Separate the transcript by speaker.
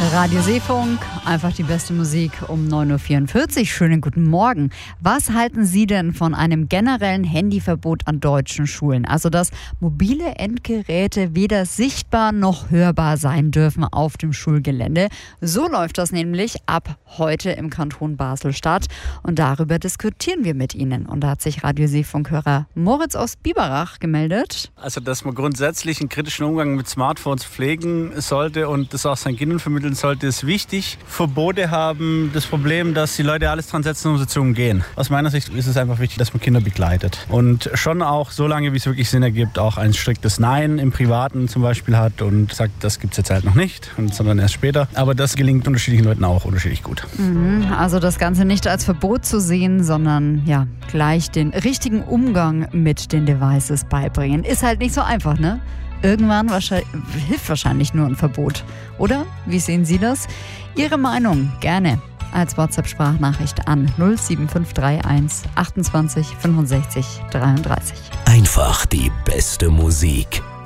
Speaker 1: Radio Seefunk, einfach die beste Musik um 9.44 Uhr. Schönen guten Morgen. Was halten Sie denn von einem generellen Handyverbot an deutschen Schulen? Also, dass mobile Endgeräte weder sichtbar noch hörbar sein dürfen auf dem Schulgelände. So läuft das nämlich ab heute im Kanton Basel-Stadt. Und darüber diskutieren wir mit Ihnen. Und da hat sich Radio Seefunk-Hörer Moritz aus Biberach gemeldet.
Speaker 2: Also, dass man grundsätzlich einen kritischen Umgang mit Smartphones pflegen sollte und das auch seinen Kindern vermitteln sollte, ist wichtig. Verbote haben das Problem, dass die Leute alles dran setzen, um sie zu umgehen. Aus meiner Sicht ist es einfach wichtig, dass man Kinder begleitet. Und schon auch so lange, wie es wirklich Sinn ergibt, auch ein striktes Nein im Privaten zum Beispiel hat und sagt, das gibt es jetzt halt noch nicht, sondern erst später. Aber das gelingt unterschiedlichen Leuten auch unterschiedlich gut.
Speaker 1: Also das Ganze nicht als Verbot zu sehen, sondern ja, gleich den richtigen Umgang mit den Devices beibringen. Ist halt nicht so einfach, ne? Irgendwann hilft wahrscheinlich nur ein Verbot, oder? Wie sehen Sie das? Ihre Meinung gerne als WhatsApp-Sprachnachricht an 07531 28 65 33.
Speaker 3: Einfach die beste Musik.